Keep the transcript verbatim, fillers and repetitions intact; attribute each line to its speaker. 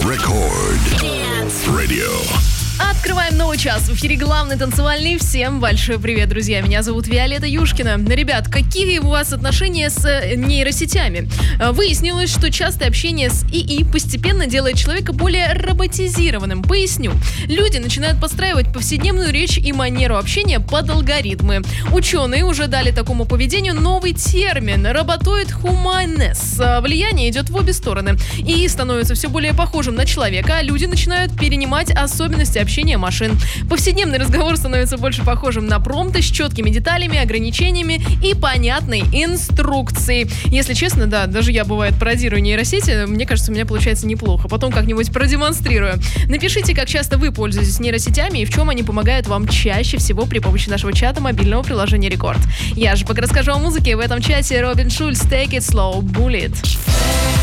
Speaker 1: Рекорд. Радио.
Speaker 2: Открываем новый час. В эфире главный танцевальный. Всем большой привет, друзья. Меня зовут Виолетта Юшкина. Ребят, какие у вас отношения с нейросетями? Выяснилось, что частое общение с ИИ постепенно делает человека более роботизированным. Поясню. Люди начинают подстраивать повседневную речь и манеру общения под алгоритмы. Ученые уже дали такому поведению новый термин – роботоид humaness. Влияние идет в обе стороны. ИИ становится все более похожим на человека, а люди начинают перенимать особенности общения машин. Повседневный разговор становится больше похожим на промпты с четкими деталями, ограничениями и понятной инструкцией. Если честно, да, даже я, бывает, пародирую нейросети, мне кажется, у меня получается неплохо. Потом как-нибудь продемонстрирую. Напишите, как часто вы пользуетесь нейросетями и в чем они помогают вам чаще всего при помощи нашего чата мобильного приложения Рекорд. Я же пока расскажу о музыке. В этом чате Робин Шульц, Take It Slow, Bullet.